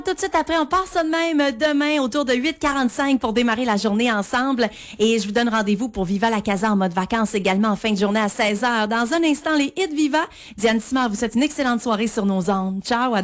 Tout de suite après, on part ça de même demain autour de 8h45 pour démarrer la journée ensemble. Et je vous donne rendez-vous pour Viva la Casa en mode vacances également en fin de journée à 16h. Dans un instant, les hits Viva. Diane Simard vous souhaite une excellente soirée sur nos ondes. Ciao!